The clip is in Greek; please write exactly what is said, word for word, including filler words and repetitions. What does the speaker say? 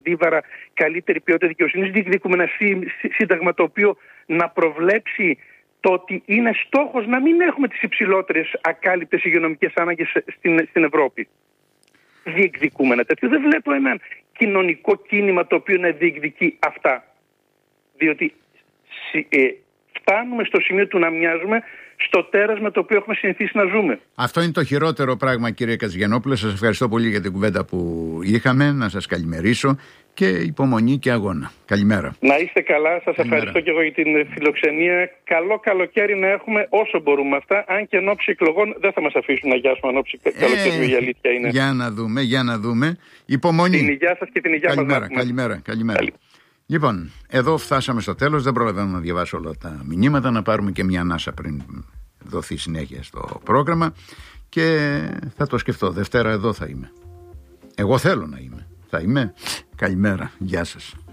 δίβαρα, καλύτερη ποιότητα δικαιοσύνης. Διεκδικούμε ένα σύνταγμα το οποίο να προβλέψει το ότι είναι στόχος να μην έχουμε τις υψηλότερες ακάλυπτες υγειονομικές ανάγκες στην, στην Ευρώπη. Διεκδικούμε ένα τέτοιο. Δεν βλέπω ένα κοινωνικό κίνημα το οποίο να διεκδικεί αυτά. Διότι ε, φτάνουμε στο σημείο του να μοιάζουμε στο τέρας με το οποίο έχουμε συνηθίσει να ζούμε. Αυτό είναι το χειρότερο πράγμα, κύριε Κατζηγιαννόπουλε. Σας ευχαριστώ πολύ για την κουβέντα που είχαμε. Να σας καλημερίσω και υπομονή και αγώνα. Καλημέρα. Να είστε καλά. Σας ευχαριστώ και εγώ για την φιλοξενία. Καλό καλοκαίρι να έχουμε όσο μπορούμε αυτά. Αν και εν ώψη εκλογών δεν θα μας αφήσουν να γιάσουμε εν ώψη καλοκαιριού. Η αλήθεια είναι. Για να δούμε, για να δούμε. Υπομονή. Την υγεία σας και την υγεία καλημέρα, μας. Καλημέρα, καλημέρα. Καλη... Λοιπόν, εδώ φτάσαμε στο τέλος. Δεν προλαβαίνω να διαβάσω όλα τα μηνύματα. Να πάρουμε και μια ανάσα πριν δοθεί συνέχεια στο πρόγραμμα. Και θα το σκεφτώ. Δευτέρα εδώ θα είμαι. Εγώ θέλω να είμαι. Θα είμαι. Καλημέρα. Γεια σας.